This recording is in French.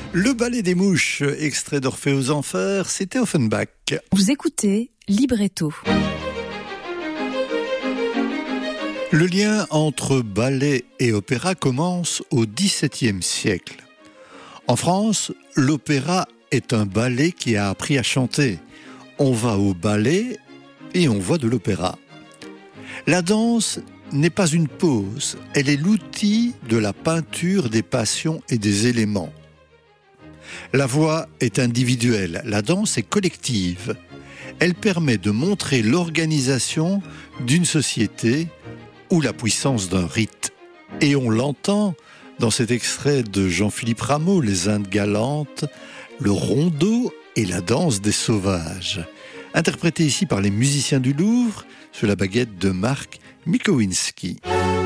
Le ballet des mouches, extrait d'Orphée aux Enfers, c'était Offenbach. Vous écoutez Libretto. Le lien entre ballet et opéra commence au XVIIe siècle. En France, l'opéra est un ballet qui a appris à chanter. On va au ballet et on voit de l'opéra. La danse n'est pas une pose, elle est l'outil de la peinture des passions et des éléments. La voix est individuelle, la danse est collective. Elle permet de montrer l'organisation d'une société ou la puissance d'un rite. Et on l'entend dans cet extrait de Jean-Philippe Rameau, Les Indes galantes, le rondeau et la danse des sauvages. Interprété ici par les musiciens du Louvre, sur la baguette de Marc Mikowinski.